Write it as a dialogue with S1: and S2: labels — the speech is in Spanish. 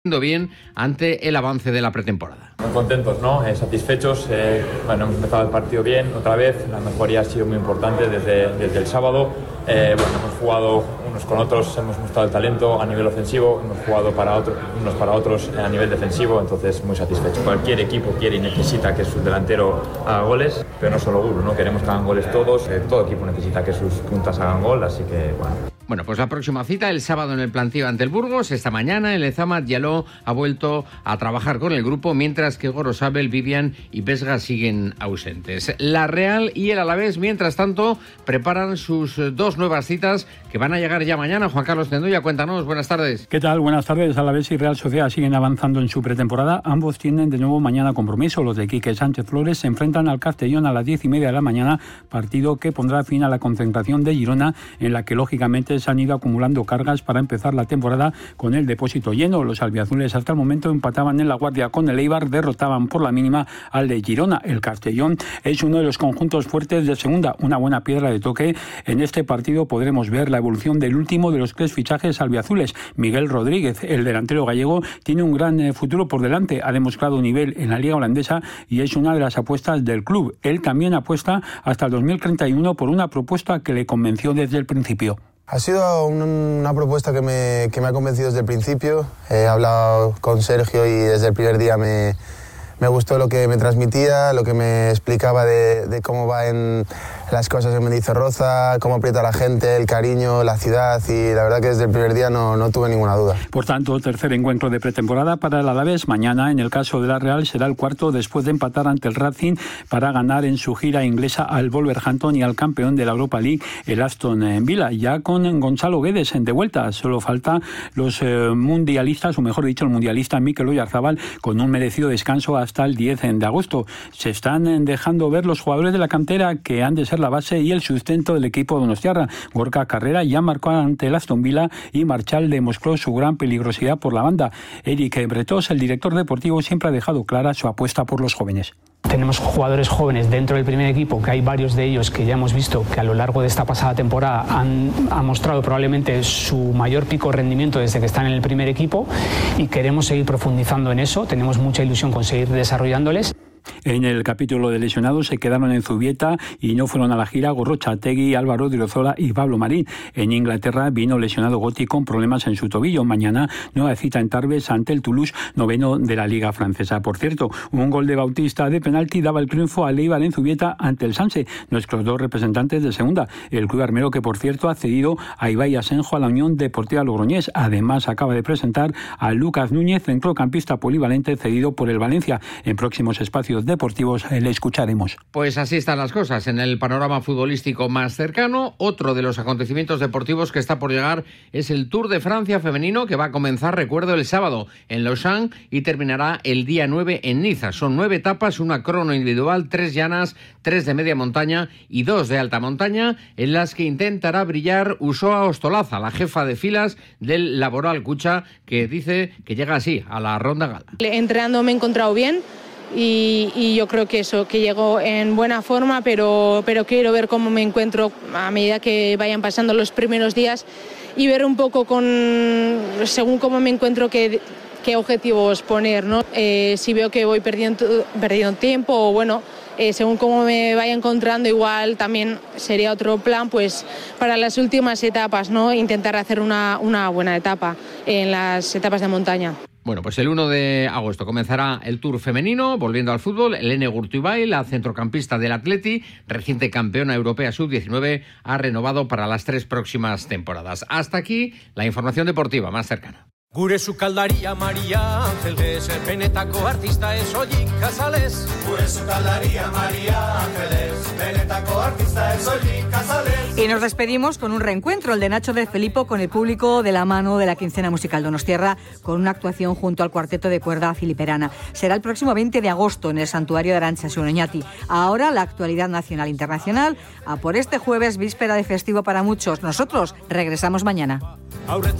S1: bien ante el avance de la pretemporada.
S2: Muy contentos, ¿no? Satisfechos. Hemos empezado el partido bien, otra vez. La mejoría ha sido muy importante desde el sábado. Hemos jugado unos con otros, hemos mostrado el talento a nivel ofensivo, hemos jugado unos para otros a nivel defensivo, entonces muy satisfechos. Cualquier equipo quiere y necesita que su delantero haga goles, pero no solo uno, ¿no? Queremos que hagan goles todos. Todo equipo necesita que sus puntas hagan gol, así que
S1: Bueno, pues la próxima cita el sábado en el plantío ante el Burgos. Esta mañana el Lezama Diallo ha vuelto a trabajar con el grupo, mientras que Gorosabel, Vivian y Vesga siguen ausentes. La Real y el Alavés, mientras tanto, preparan sus dos nuevas citas que van a llegar ya mañana. Juan Carlos Tendoya, cuéntanos, buenas tardes.
S3: ¿Qué tal? Buenas tardes. Alavés y Real Sociedad siguen avanzando en su pretemporada. Ambos tienen de nuevo mañana compromiso. Los de Quique Sánchez Flores se enfrentan al Castellón a las 10:30 de la mañana, partido que pondrá fin a la concentración de Girona, en la que lógicamente se han ido acumulando cargas para empezar la temporada con el depósito lleno. Los albiazules hasta el momento empataban en La Guardia con el Eibar, derrotaban por la mínima al de Girona. El Castellón es uno de los conjuntos fuertes de segunda, una buena piedra de toque. En este partido podremos ver la evolución del último de los tres fichajes albiazules, Miguel Rodríguez. El delantero gallego tiene un gran futuro por delante, ha demostrado nivel en la liga holandesa y es una de las apuestas del club. Él también apuesta hasta el 2031 por una propuesta que le convenció desde el principio.
S4: Ha sido una propuesta que me ha convencido desde el principio. He hablado con Sergio y desde el primer día me gustó lo que me transmitía, lo que me explicaba de cómo va en las cosas en Mendizorroza, cómo aprieta la gente, el cariño, la ciudad, y la verdad que desde el primer día no tuve ninguna duda.
S3: Por tanto, tercer encuentro de pretemporada para el Alavés. Mañana, en el caso de la Real, será el cuarto después de empatar ante el Racing para ganar en su gira inglesa al Wolverhampton y al campeón de la Europa League, el Aston Villa. Ya con Gonzalo Guedes de vuelta, solo falta los mundialistas, o mejor dicho, el mundialista Mikel Oyarzabal, con un merecido descanso hasta el 10 de agosto. Se están dejando ver los jugadores de la cantera que han de ser la base y el sustento del equipo donostiarra. Gorka Carrera ya marcó ante el Aston Villa y Marchal demostró su gran peligrosidad por la banda. Eric Bretos, el director deportivo, siempre ha dejado clara su apuesta por los jóvenes.
S5: Tenemos jugadores jóvenes dentro del primer equipo, que hay varios de ellos que ya hemos visto que a lo largo de esta pasada temporada han mostrado probablemente su mayor pico de rendimiento desde que están en el primer equipo, y queremos seguir profundizando en eso. Tenemos mucha ilusión con seguir desarrollándoles.
S3: En el capítulo de lesionados se quedaron en Zubieta y no fueron a la gira Gorrochategui, Álvaro Odriozola y Pablo Marín. En Inglaterra vino lesionado Gotti con problemas en su tobillo. Mañana nueva cita en Tarbes ante el Toulouse, noveno de la Liga Francesa. Por cierto, un gol de Bautista de penalti daba el triunfo al Eibar en Zubieta ante el Sanse, nuestros dos representantes de segunda. El club armero, que por cierto ha cedido a Ibai Asenjo a la Unión Deportiva Logroñés. Además acaba de presentar a Lucas Núñez, centrocampista polivalente cedido por el Valencia. En próximos espacios deportivos le escucharemos.
S1: Pues así están las cosas en el panorama futbolístico más cercano. Otro de los acontecimientos deportivos que está por llegar es el Tour de Francia femenino, que va a comenzar, recuerdo, el sábado en Lausanne y terminará el día 9 en Niza. Son 9 etapas, una crono individual, 3 llanas, 3 de media montaña y 2 de alta montaña, en las que intentará brillar Usoa Ostolaza, la jefa de filas del Laboral Cucha, que dice que llega así a la ronda gala.
S6: Entrenando me he encontrado bien. Y yo creo que eso, que llego en buena forma, pero quiero ver cómo me encuentro a medida que vayan pasando los primeros días y ver un poco según cómo me encuentro qué objetivos poner, ¿no? Si veo que voy perdiendo tiempo, o bueno, según cómo me vaya encontrando, igual también sería otro plan, pues para las últimas etapas, ¿no? Intentar hacer una buena etapa en las etapas de montaña.
S1: Bueno, pues el 1 de agosto comenzará el Tour femenino. Volviendo al fútbol, Helene Gurtubay, la centrocampista del Atleti, reciente campeona europea sub-19, ha renovado para las 3 próximas temporadas. Hasta aquí la información deportiva más cercana.
S7: Gure sukaldaria Maria Ángeles, benetako artista es Ollín Casales. Gure sukaldaria Maria Ángeles, benetako artista es Ollín Casales.
S8: Y nos despedimos con un reencuentro, el de Nacho de Felipo con el público de la mano de la quincena musical donostiarra, con una actuación junto al cuarteto de cuerda filiperana. Será el próximo 20 de agosto en el Santuario de Arantxa Sunoñati. Ahora la actualidad nacional e internacional, a por este jueves, víspera de festivo para muchos. Nosotros regresamos mañana.